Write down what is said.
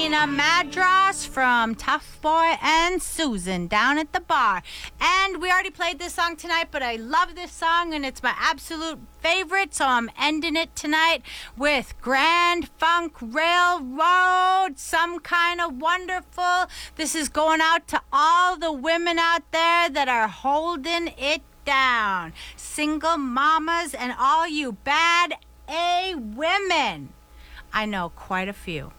Tina Madras from Tough Boy and Susan down at the bar. And we already played this song tonight, but I love this song and it's my absolute favorite, so I'm ending it tonight with Grand Funk Railroad, Some Kind of Wonderful. This is going out to all the women out there that are holding it down. Single mamas and all you bad A women. I know quite a few.